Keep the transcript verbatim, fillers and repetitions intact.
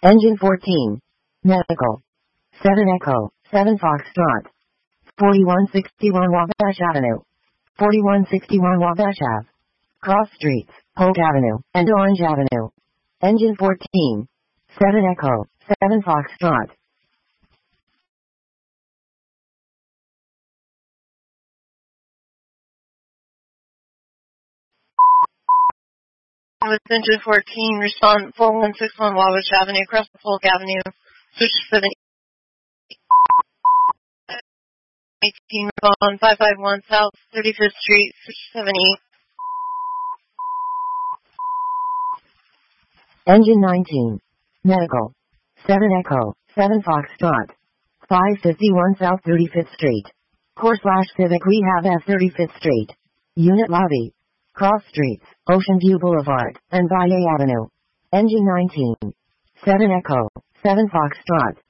Engine fourteen. Medical. seven Echo, seven Foxtrot. forty-one sixty-one Wabash Avenue. forty-one sixty-one Wabash Ave. Cross Streets, Polk Avenue, and Orange Avenue. Engine fourteen. seven Echo, seven Foxtrot. With engine fourteen, respond four one six one Wabash Avenue, across the Polk Avenue, switch seven eighteen, respond five five one South thirty-fifth Street, switch seven E. Engine nineteen. Medical. seven Echo, seven Foxtrot. five fifty-one South thirty-fifth Street. Core slash Civic Rehab F thirty-fifth Street. Unit Lobby. Cross Streets, Ocean View Boulevard, and Valle Avenue. Engine nineteen. seven Echo, seven Foxtrot.